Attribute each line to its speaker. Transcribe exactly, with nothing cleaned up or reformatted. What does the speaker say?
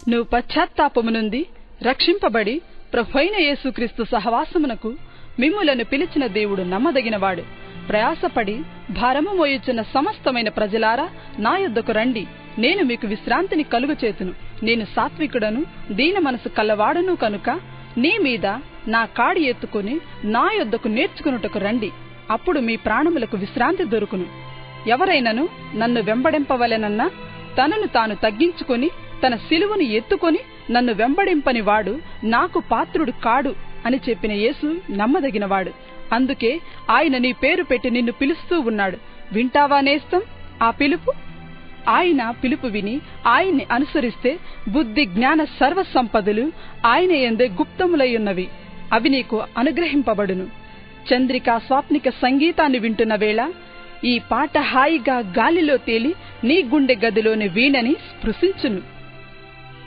Speaker 1: నువ్వు పశ్చాత్తాపము నుండి రక్షింపబడి ప్రభువైన యేసుక్రీస్తు సహవాసమునకు మిమ్ములను పిలిచిన దేవుడు నమ్మదగినవాడు. ప్రయాసపడి భారము మోయుచున్న సమస్తమైన ప్రజలారా నా యొద్దకు రండి, నేను మీకు విశ్రాంతిని కలుగచేతును. నేను సాత్వికుడను దీన మనసు కల్లవాడను కనుక నీ మీద నా కాడి ఎత్తుకుని నా యొద్దకు నేర్చుకునుటకు రండి, అప్పుడు మీ ప్రాణములకు విశ్రాంతి దొరుకును. ఎవరైనను నన్ను వెంబడింపవలెనన్నా తనను తాను తగ్గించుకొని తన సిలువను ఎత్తుకొని నన్ను వెంబడింపని వాడు నాకు పాత్రుడు కాడు అని చెప్పిన యేసు నమ్మదగినవాడు. అందుకే ఆయన నీ పేరు పెట్టి నిన్ను పిలుస్తూ ఉన్నాడు. వింటావా నేస్తం ఆ పిలుపు? ఆయన పిలుపు విని ఆయన్ని అనుసరిస్తే బుద్ధి జ్ఞాన సర్వ సంపదలు ఆయన యందే గుప్తములై ఉన్నవి, అవి నీకు అనుగ్రహింపబడును. చంద్రికా స్వాప్నిక సంగీతాన్ని వింటున్న వేళ ఈ పాట హాయిగా గాలిలో తేలి నీ గుండె గదిలోని వీణని స్పృశించును.